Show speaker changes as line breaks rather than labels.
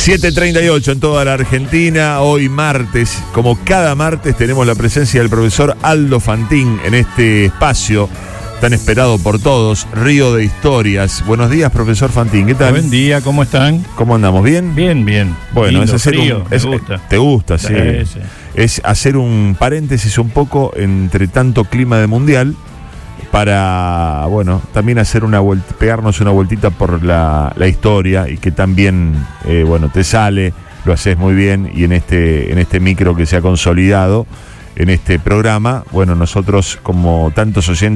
7:38 en toda la Argentina. Hoy martes, como cada martes, tenemos la presencia del profesor Aldo Fantín en este espacio tan esperado por todos, Río de Historias. Buenos días, profesor Fantín, ¿qué tal?
Buen día, ¿cómo están?
¿Cómo andamos? ¿Bien?
Bien, bien.
Bueno,
lindo,
es hacer
frío,
me
gusta.
¿Te gusta? Sí.
Sí.
Es hacer un paréntesis un poco entre tanto clima de mundial para, bueno, también hacer una vuelta, pegarnos una vueltita por la historia y que también, bueno, te sale, lo haces muy bien y en este micro que se ha consolidado en este programa, bueno, nosotros como tantos oyentes